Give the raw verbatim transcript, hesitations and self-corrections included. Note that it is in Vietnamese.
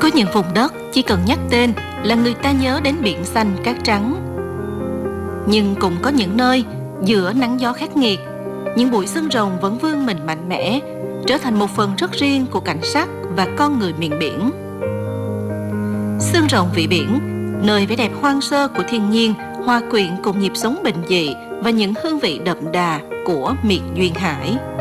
Có những vùng đất chỉ cần nhắc tên là người ta nhớ đến biển xanh cát trắng. Nhưng cũng có những nơi giữa nắng gió khắc nghiệt, những bụi xương rồng vẫn vươn mình mạnh mẽ, trở thành một phần rất riêng của cảnh sắc và con người miền biển. Xương rồng vị biển, nơi vẻ đẹp hoang sơ của thiên nhiên hòa quyện cùng nhịp sống bình dị và những hương vị đậm đà của miệt duyên hải.